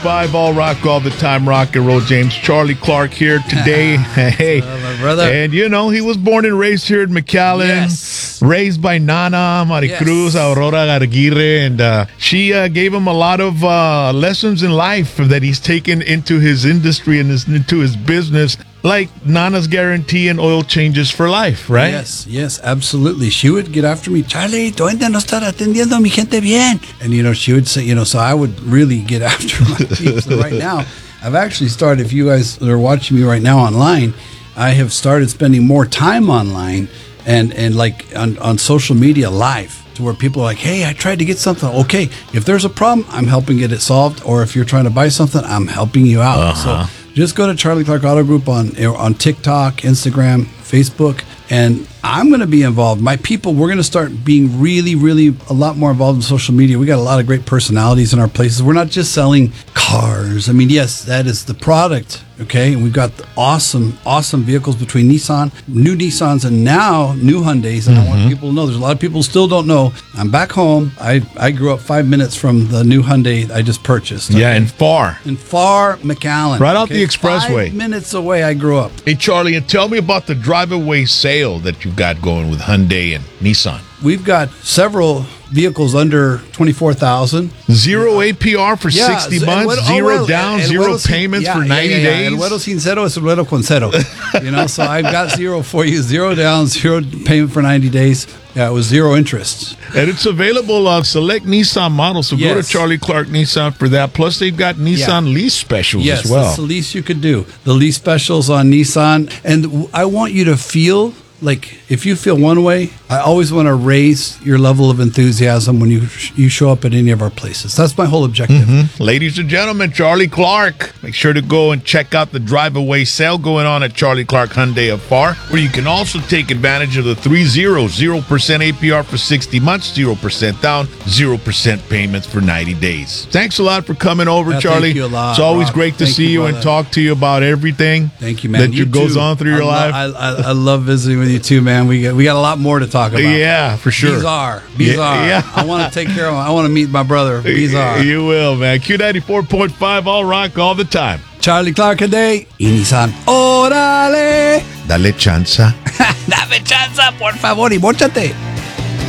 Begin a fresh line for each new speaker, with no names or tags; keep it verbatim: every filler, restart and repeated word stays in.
five, all rock, all the time, rock and roll. James Charlie Clark here today. Hey,
uh, my brother.
And you know, he was born and raised here in McAllen,
Yes.
raised by Nana Maricruz
Yes.
Aurora Aguirre, and uh, she uh, gave him a lot of uh, lessons in life that he's taken into his industry and his, into his business, like Nana's Guarantee and oil changes for life, right?
Yes, yes, absolutely. She would get after me, Charlie, ¿dónde no estar atendiendo a mi gente bien? And, you know, she would say, you know, so I would really get after my people. So right now, I've actually started, if you guys are watching me right now online, I have started spending more time online and, and like on, on social media live, to where people are like, hey, I tried to get something. Okay, if there's a problem, I'm helping get it solved. Or if you're trying to buy something, I'm helping you out.
Uh-huh.
So just go to Charlie Clark Auto Group on on TikTok, Instagram, Facebook, and I'm going to be involved. My people, we're going to start being really, really a lot more involved in social media. We got a lot of great personalities in our places. We're not just selling cars. I mean, yes, that is the product, okay? And we've got awesome, awesome vehicles between Nissan, new Nissans, and now new Hyundais. And mm-hmm. I want people to know, there's a lot of people who still don't know. I'm back home. I, I grew up five minutes from the new Hyundai I just purchased.
Okay? Yeah,
okay?
in Far.
In Far, McAllen.
Right out
okay?
the expressway.
Five minutes away I grew up.
Hey, Charlie, and tell me about the drive-away sale that you've got going with Hyundai and Nissan.
We've got several vehicles under twenty-four thousand.
Zero A P R for
Yeah,
sixty
so-
months,
el- oh,
zero
well,
down,
el
zero
vuelo sin-
payments
yeah,
for
yeah,
ninety
yeah, yeah.
days.
El vuelo sin cero es el vuelo con cero. You know, so I've got zero for you, zero down, zero payment for ninety days. Yeah, it was zero interest.
And it's available on select Nissan models, so go
Yes.
to Charlie Clark Nissan for that. Plus, they've got Nissan
Yeah.
lease specials
Yes,
as well.
that's the least you could do. The lease specials on Nissan. And w- I want you to feel like, if you feel one way, I always want to raise your level of enthusiasm when you sh- you show up at any of our places. That's my whole objective.
Mm-hmm. Ladies and gentlemen, Charlie Clark. Make sure to go and check out the drive-away sale going on at Charlie Clark Hyundai of Far, where you can also take advantage of the three zero, zero percent A P R for sixty months, zero percent down, zero percent payments for ninety days. Thanks a lot for coming over,
Yeah,
Charlie.
thank you a lot,
It's always
Rock.
great to
Thank
see
you,
you and
brother.
talk to you about everything
Thank you, man.
that
You
goes
too.
on through your
I
life.
Lo- I, I, I love visiting with you too, man. We got we got a lot more to talk about.
Yeah, for sure.
Bizarre, bizarre.
Yeah.
I want to take care of him. I want to meet my brother. Bizarre.
You will, man. Q ninety-four point five, all rock, all the time.
Charlie Clark Hyundai y Nissan. Órale.
Dale chanza.
Dame chance, por favor, y móchate.